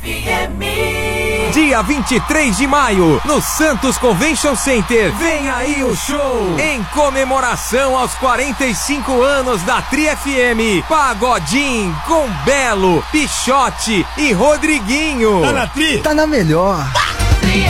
Dia 23 de maio, no Santos Convention Center, vem aí o show! Em comemoração aos 45 anos da Tri FM, Pagodinho com Belo, Pichote e Rodriguinho. Tá na Tri? Tá na melhor.